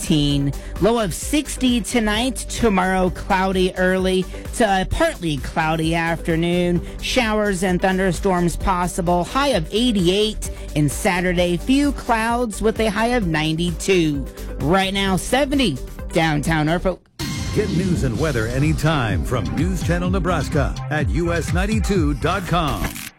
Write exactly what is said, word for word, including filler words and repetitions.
eighteen. Low of sixty tonight. Tomorrow, cloudy early to a partly cloudy afternoon. Showers and thunderstorms possible. High of eighty-eight. And Saturday, few clouds with a high of ninety-two. Right now, seventy. Downtown Norfolk. Get news and weather anytime from News Channel Nebraska at U S ninety-two dot com.